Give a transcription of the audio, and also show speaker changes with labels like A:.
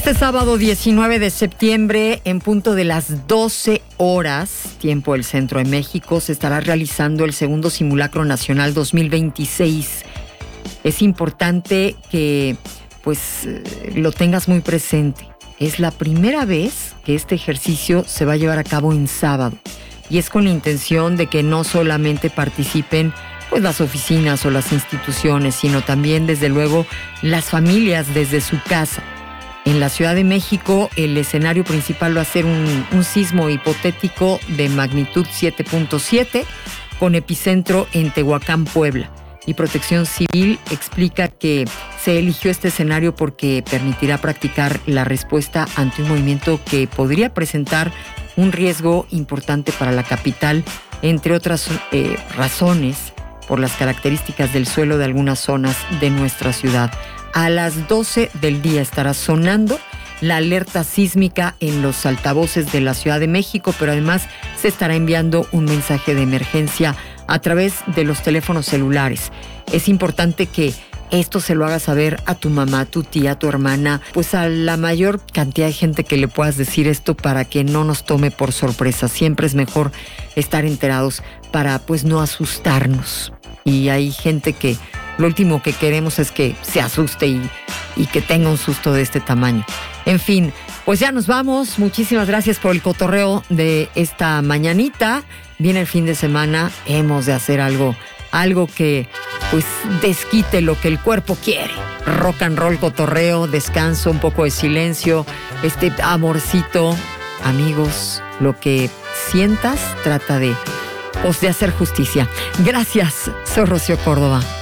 A: Este sábado 19 de septiembre, en punto de las 12 horas, tiempo del Centro de México, se estará realizando el segundo Simulacro Nacional 2026. Es importante que lo tengas muy presente. Es la primera vez que este ejercicio se va a llevar a cabo en sábado y es con la intención de que no solamente participen las oficinas o las instituciones, sino también, desde luego, las familias desde su casa. En la Ciudad de México, el escenario principal va a ser un sismo hipotético de magnitud 7.7 con epicentro en Tehuacán, Puebla. Y Protección Civil explica que se eligió este escenario porque permitirá practicar la respuesta ante un movimiento que podría presentar un riesgo importante para la capital, entre otras razones, por las características del suelo de algunas zonas de nuestra ciudad. A las 12 del día estará sonando la alerta sísmica en los altavoces de la Ciudad de México, pero además se estará enviando un mensaje de emergencia a través de los teléfonos celulares. Es importante que esto se lo hagas saber a tu mamá, a tu tía, a tu hermana, a la mayor cantidad de gente que le puedas decir esto para que no nos tome por sorpresa. Siempre es mejor estar enterados para no asustarnos. Y hay gente que lo último que queremos es que se asuste y que tenga un susto de este tamaño. En fin, ya nos vamos. Muchísimas gracias por el cotorreo de esta mañanita. Viene el fin de semana. Hemos de hacer algo que desquite lo que el cuerpo quiere. Rock and roll, cotorreo, descanso, un poco de silencio, amorcito. Amigos, lo que sientas, trata de hacer justicia. Gracias, soy Rocío Córdoba.